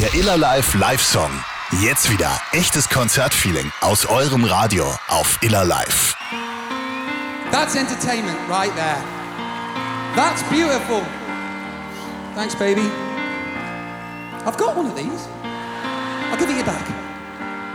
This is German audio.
Der Iller Live Live-Song. Jetzt wieder echtes Konzertfeeling aus eurem Radio auf Iller Live. That's entertainment right there. That's beautiful. Thanks, baby. I've got one of these. I'll give it you back.